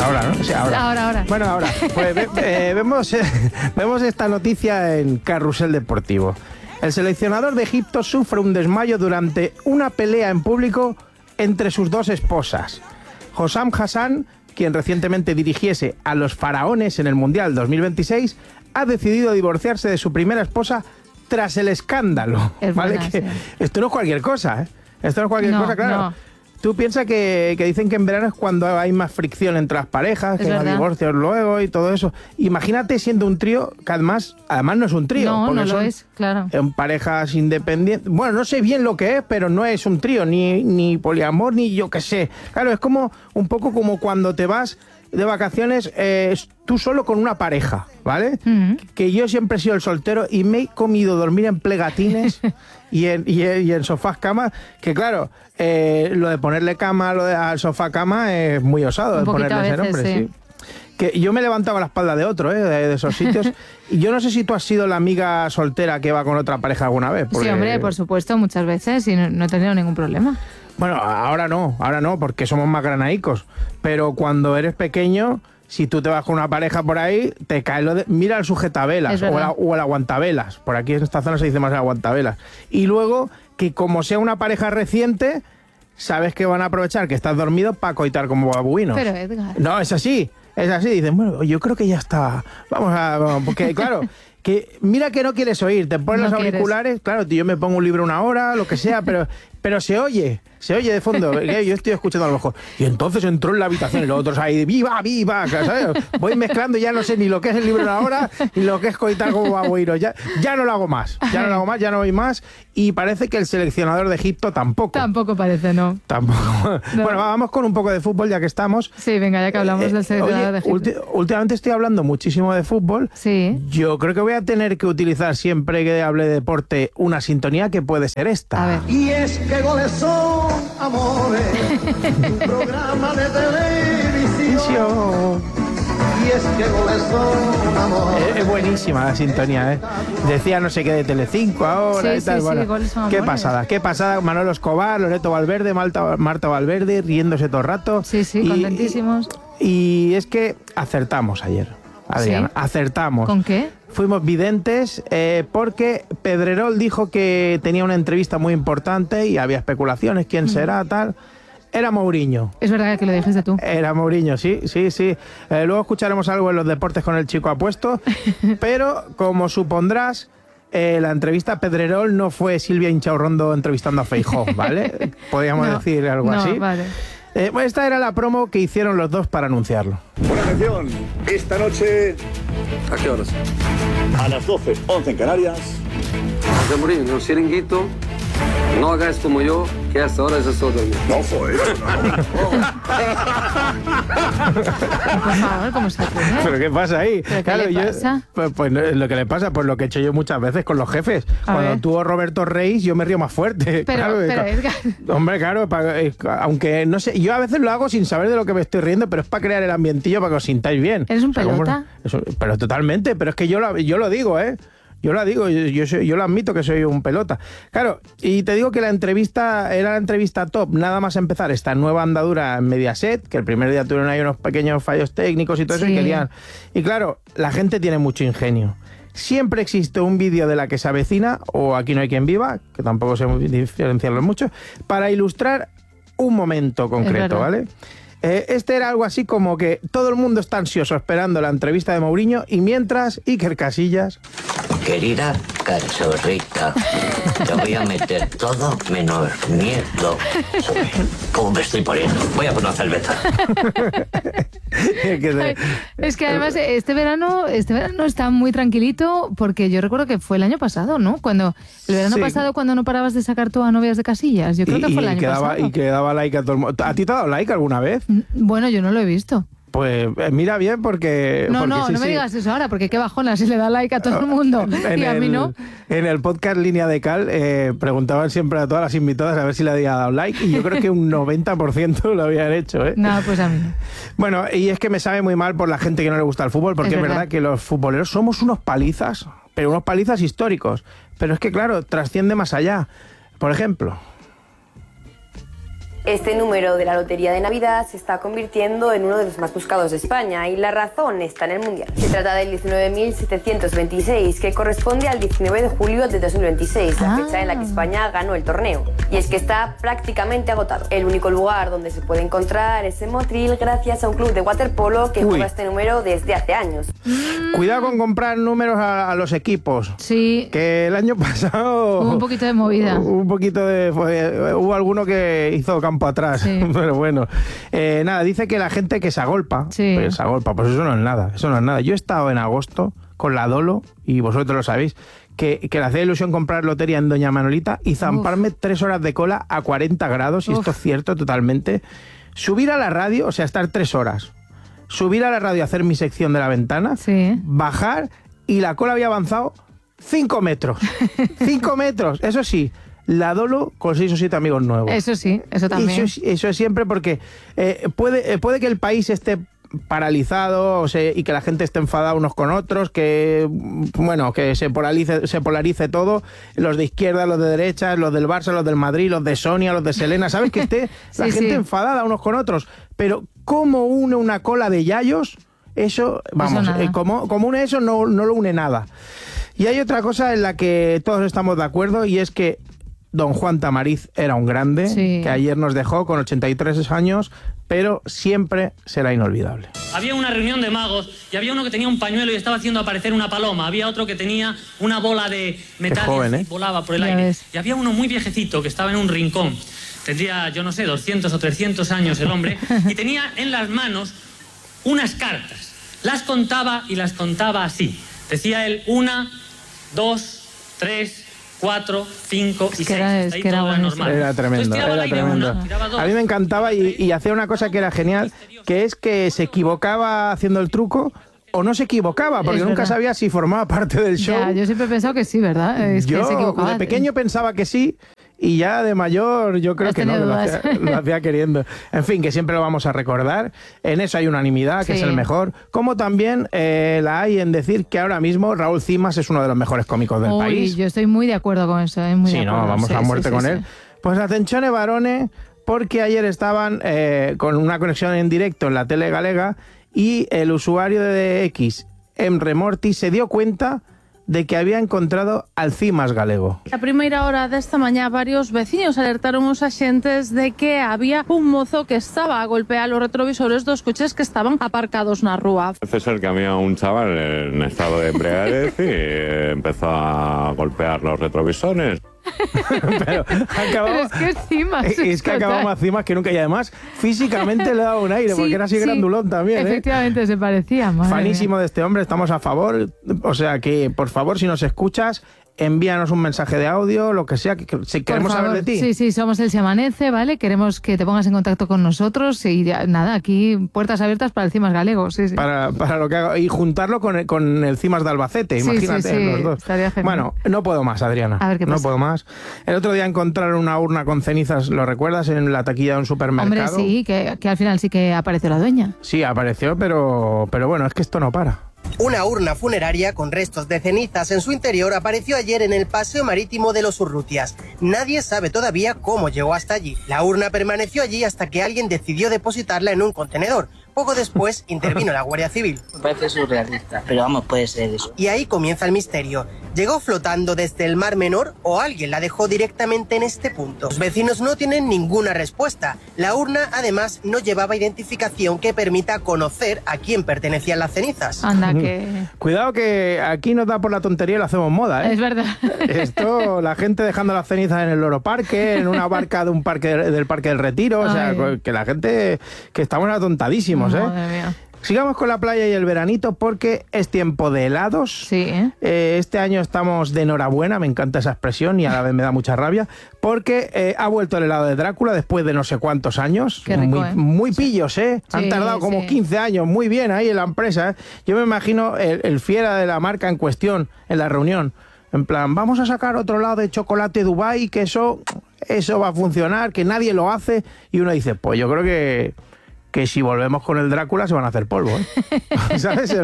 Ahora, ¿no? Sí, Ahora. Bueno, ahora. Pues vemos esta noticia en Carrusel Deportivo. El seleccionador de Egipto sufre un desmayo durante una pelea en público entre sus dos esposas. Hossam Hassan, quien recientemente dirigiese a los faraones en el Mundial 2026, ha decidido divorciarse de su primera esposa tras el escándalo. ¿Vale? Buena, Que sí. esto no es cualquier cosa, ¿eh? Esto no es cualquier cosa, claro. No. Tú piensas que dicen que en verano es cuando hay más fricción entre las parejas, que hay más divorcios luego y todo eso. Imagínate siendo un trío, que además no es un trío. No, no lo son es, claro. En parejas independientes. Bueno, no sé bien lo que es, pero no es un trío, ni poliamor, ni yo qué sé. Claro, es como un poco como cuando te vas de vacaciones tú solo con una pareja, ¿vale? Uh-huh. Que yo siempre he sido el soltero y me he comido dormir en plegatines y en sofás camas, que claro, lo de ponerle cama al sofá cama es muy osado, de ponerle ese nombre, sí. Que yo me levantaba la espalda de otro, de esos sitios. Y yo no sé si tú has sido la amiga soltera que va con otra pareja alguna vez. Porque... Sí, hombre, por supuesto, muchas veces y no he tenido ningún problema. Bueno, ahora no, porque somos más granaicos. Pero cuando eres pequeño, si tú te vas con una pareja por ahí, te cae mira el sujetavelas o el aguantavelas. Por aquí en esta zona se dice más el aguantavelas. Y luego, que como sea una pareja reciente, sabes que van a aprovechar que estás dormido para coitar como babuinos. Pero Edgar... No, es así. Dicen, bueno, yo creo que ya está. Vamos, porque claro... Que mira que no quieres oír, te pones los auriculares, claro, yo me pongo un libro una hora, lo que sea, pero se oye de fondo, yo estoy escuchando a lo mejor. Y entonces entró en la habitación y los otros ahí, ¡viva! ¿Sabes? Voy mezclando y ya no sé ni lo que es el libro una hora y lo que es coitar como babuino. Ya no lo hago más, ya no voy más. Y parece que el seleccionador de Egipto tampoco. Tampoco parece, ¿no? Tampoco. No. Bueno, vamos con un poco de fútbol ya que estamos. Sí, venga, ya que hablamos del seleccionador de Egipto. Últimamente estoy hablando muchísimo de fútbol. Sí. Yo creo que voy a tener que utilizar siempre que hable de deporte una sintonía que puede ser esta. A ver. Y es que goles son amores, un programa de televisión. Y es que goles son amores. Es buenísima la sintonía, ¿eh? Decía no sé qué de Telecinco ahora Sí, y tal. sí, Bueno, goles son qué amores. pasada. Manolo Escobar, Loreto Valverde, Marta Valverde, riéndose todo el rato. Sí, contentísimos. Y es que acertamos ayer, Adriana. ¿Sí? Acertamos. ¿Con qué? Fuimos videntes porque Pedrerol dijo que tenía una entrevista muy importante y había especulaciones, quién será, tal. Era Mourinho. Es verdad que lo dijiste tú. Era Mourinho, sí. Luego escucharemos algo en los deportes con el chico apuesto, pero como supondrás, la entrevista a Pedrerol no fue Silvia Inchaurrondo entrevistando a Feijóo, ¿vale? Podríamos decir algo así. Vale. Esta era la promo que hicieron los dos para anunciarlo. Buena atención, esta noche... ¿A qué horas? A las 12, 11 en Canarias. José Mourinho, en el Chiringuito, no hagáis como yo, que a esta hora es estoy dormido. No fue, Por favor, ¿cómo se atreve? ¿Pero qué pasa ahí? ¿Pero qué le pasa? Pues lo que le pasa, pues lo que he hecho yo muchas veces con los jefes. A Cuando ver. tuvo Roberto Reis, yo me río más fuerte. Pero Edgar... Hombre, claro, aunque no sé, yo a veces lo hago sin saber de lo que me estoy riendo, pero es para crear el ambientillo, para que os sintáis bien. ¿Eres un pelota? Pero totalmente, pero es que yo lo digo, ¿eh? Yo lo digo, yo lo admito que soy un pelota. Claro, y te digo que la entrevista era la entrevista top, nada más empezar esta nueva andadura en Mediaset, que el primer día tuvieron ahí unos pequeños fallos técnicos y todo eso, Sí. y querían... Y claro, la gente tiene mucho ingenio. Siempre existe un vídeo de la que se avecina, o Aquí no hay quien viva, que tampoco sé diferenciarlo mucho, para ilustrar un momento concreto, ¿vale? Este era algo así como que todo el mundo está ansioso esperando la entrevista de Mourinho y mientras Iker Casillas... Querida cachorrita, te voy a meter todo menos miedo. Joder, ¿cómo me estoy poniendo? Voy a poner una cerveza. Es que además este verano está muy tranquilito porque yo recuerdo que fue el año pasado, ¿no? El verano pasado cuando no parabas de sacar tú a novias de Casillas. Yo creo que fue el año pasado. Y que daba like a todo el mundo. ¿A ti te ha dado like alguna vez? Bueno, yo no lo he visto. Pues mira bien porque... No me digas eso ahora, porque qué bajona si le da like a todo el mundo y a mí no. En el podcast Línea de Cal preguntaban siempre a todas las invitadas a ver si le había dado like y yo creo que un 90% lo habían hecho, ¿eh? No, pues a mí no. Bueno, y es que me sabe muy mal por la gente que no le gusta el fútbol, porque es verdad que los futboleros somos unos palizas, pero unos palizas históricos. Pero es que, claro, trasciende más allá. Por ejemplo... Este número de la Lotería de Navidad se está convirtiendo en uno de los más buscados de España y la razón está en el Mundial. Se trata del 19.726, que corresponde al 19 de julio de 2026, la fecha en la que España ganó el torneo. Y es que está prácticamente agotado. El único lugar donde se puede encontrar es en Motril, gracias a un club de waterpolo que juega este número desde hace años. Cuidado con comprar números a los equipos. Sí. Que el año pasado... Hubo un poquito de movida. Hubo alguno que hizo campo atrás, sí. Pero bueno. Nada, dice que la gente que se agolpa, sí. Pues eso no es nada, Yo he estado en agosto con la Dolo, y vosotros lo sabéis, que le hacía ilusión comprar lotería en Doña Manolita y zamparme 3 horas de cola a 40 grados, y esto es cierto totalmente. Subir a la radio, o sea, estar 3 horas. Subir a la radio a hacer mi sección de la ventana, sí. Bajar, y la cola había avanzado 5 metros. 5 metros, eso sí. La Dolo con 6 o 7 amigos nuevos. Eso sí, eso también. Eso es siempre, porque puede que el país esté paralizado, y que la gente esté enfadada unos con otros, que se polarice todo, los de izquierda, los de derecha, los del Barça, los del Madrid, los de Sonia, los de Selena, ¿sabes? Que esté la gente enfadada unos con otros, pero ¿cómo une una cola de yayos? Eso, vamos, como une eso, no lo une nada. Y hay otra cosa en la que todos estamos de acuerdo, y es que don Juan Tamariz era un grande, sí. Que ayer nos dejó con 83 años, pero siempre será inolvidable. Había una reunión de magos y había uno que tenía un pañuelo y estaba haciendo aparecer una paloma. Había otro que tenía una bola de metal y volaba por el aire. Y había uno muy viejecito que estaba en un rincón. Tendría, yo no sé, 200 o 300 años el hombre, y tenía en las manos unas cartas. Las contaba y las contaba así. Decía él 1, 2, 3... 4, 5 y 6. Era tremendo. A mí me encantaba, y hacía una cosa que era genial, que es que se equivocaba haciendo el truco o no se equivocaba, porque nunca sabía si formaba parte del show. Ya, yo siempre he pensado que sí, ¿verdad? Que se equivocaba. De pequeño pensaba que sí, y ya de mayor yo creo que no, lo hacía queriendo. En fin, que siempre lo vamos a recordar. En eso hay unanimidad, que es el mejor. Como también la hay en decir que ahora mismo Raúl Cimas es uno de los mejores cómicos del país. Yo estoy muy de acuerdo con eso. Vamos a muerte con él. Pues attenzione Barone, porque ayer estaban con una conexión en directo en la tele galega, y el usuario de X, Emre Morti, se dio cuenta de que había encontrado al Cimas galego. A primeira hora desta mañá, varios veciños alertaron os axentes de que había un mozo que estaba a golpear os retrovisores dos coches que estaban aparcados na rúa. Parece ser que había un chaval en estado de embriaguez y empezó a golpear los retrovisores. Pero es que es Cimas. Es que acabamos a Cimas, que nunca, y además físicamente le daba un aire, porque era así grandulón también. Efectivamente, se parecía. Fanísimo de este hombre, estamos a favor. O sea que, por favor, si nos escuchas, envíanos un mensaje de audio, lo que sea, que si queremos saber de ti. Sí, somos El Se Amanece, ¿vale? Queremos que te pongas en contacto con nosotros, y nada, aquí puertas abiertas para el Cimas galego. Sí. Para lo que hago, y juntarlo con el Cimas de Albacete, imagínate, los dos. Estaría genial. Bueno, no puedo más, Adriana. A ver qué pasa. No puedo más. El otro día encontraron una urna con cenizas, ¿lo recuerdas? En la taquilla de un supermercado. Hombre, sí, que al final sí que apareció la dueña. Sí, apareció, pero bueno, es que esto no para. Una urna funeraria con restos de cenizas en su interior apareció ayer en el paseo marítimo de los Urrutias. Nadie sabe todavía cómo llegó hasta allí. La urna permaneció allí hasta que alguien decidió depositarla en un contenedor. Poco después intervino la Guardia Civil. Parece surrealista, pero vamos, puede ser eso. Y ahí comienza el misterio. ¿Llegó flotando desde el Mar Menor o alguien la dejó directamente en este punto? Los vecinos no tienen ninguna respuesta. La urna, además, no llevaba identificación que permita conocer a quién pertenecían las cenizas. Anda, que... Cuidado, que aquí nos da por la tontería y lo hacemos moda, ¿eh? Es verdad. Esto, la gente dejando las cenizas en el Loro Parque, en una barca de un parque del Parque del Retiro. O sea, que la gente, que estamos atontadísimos, ¿eh? Madre mía. Sigamos con la playa y el veranito, porque es tiempo de helados. Sí. Este año estamos de enhorabuena, me encanta esa expresión y a la vez me da mucha rabia, porque ha vuelto el helado de Drácula después de no sé cuántos años. Qué rico, muy pillos, ¿eh? Sí, han tardado como 15 años, muy bien ahí en la empresa, ¿eh? Yo me imagino el fiera de la marca en cuestión en la reunión. En plan, vamos a sacar otro helado de chocolate Dubai, que eso va a funcionar, que nadie lo hace. Y uno dice, pues yo creo que si volvemos con el Drácula se van a hacer polvo, ¿eh? ¿Sabes?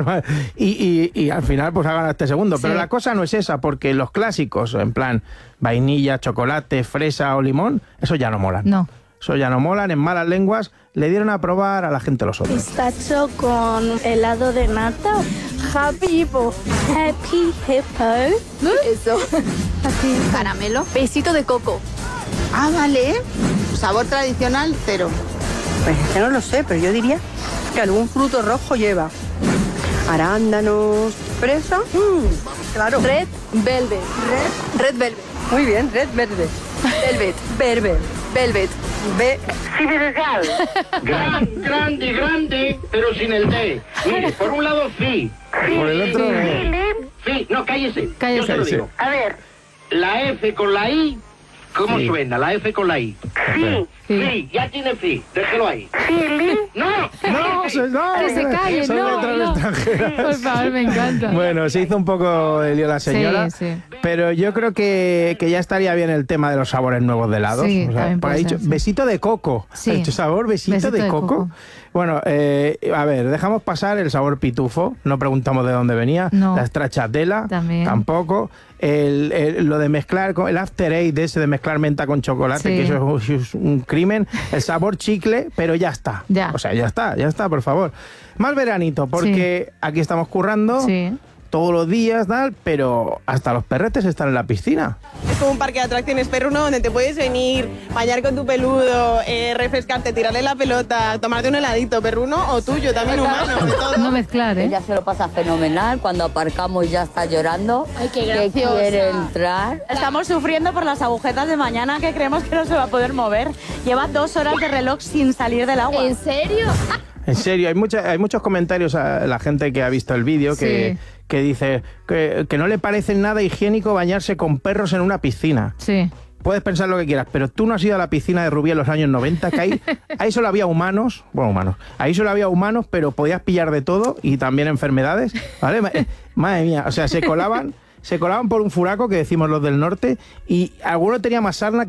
Y al final pues hagan este segundo. Sí. Pero la cosa no es esa, porque los clásicos, en plan vainilla, chocolate, fresa o limón, eso ya no molan. No. eso ya no molan, en malas lenguas, le dieron a probar a la gente los otros. Pistacho con helado de nata. Happy Hippo. Happy Hippo. Eso. Así. Caramelo. Besito de coco. Ah, vale. Sabor tradicional, cero. Pues ya no lo sé, pero yo diría que algún fruto rojo lleva. Arándanos, fresa. Claro. Red Velvet. Red Velvet. Muy bien, Red Velvet. Velvet. Velvet. Velvet. Grande, pero sin el D. Mire, por un lado, fi. Por el otro, Fi. No, cállese. Cállese. Yo se lo digo. A ver. La F con la I, ¿cómo suena? La F con la I. Sí, ya tiene fi. Déjelo ahí. No, que se calle, no. Por favor, me encanta. Bueno, se hizo un poco de lío la señora, pero yo creo que ya estaría bien el tema de los sabores nuevos de helados. Sí, o sea, ha dicho besito de coco. Sí. Ha dicho sabor besito de coco. Bueno, a ver, dejamos pasar el sabor pitufo, no preguntamos de dónde venía, la stracciatella tampoco, lo de mezclar, el after eight ese de mezclar menta con chocolate, que eso es un crimen, el sabor chicle, pero ya está. O sea, ya está, por favor. Más veranito, porque aquí estamos currando todos los días, tal, pero hasta los perretes están en la piscina. Es como un parque de atracciones perruno donde te puedes venir, bañar con tu peludo, refrescarte, tirarle la pelota, tomarte un heladito perruno o tuyo, también humano, de todo. No mezclar, ¿eh? Ella se lo pasa fenomenal cuando aparcamos ya está llorando. Ay, qué que graciosa. quiere entrar. Estamos sufriendo por las agujetas de mañana que creemos que no se va a poder mover. Lleva 2 horas de reloj sin salir del agua. ¿En serio? En serio, hay muchos comentarios a la gente que ha visto el vídeo que dice que no le parece nada higiénico bañarse con perros en una piscina. Sí. Puedes pensar lo que quieras, pero tú no has ido a la piscina de Rubí en los años 90, que ahí solo había humanos, ahí solo había humanos, pero podías pillar de todo y también enfermedades, ¿vale? Madre mía, o sea, se colaban por un furaco, que decimos los del norte, y alguno tenía más sarna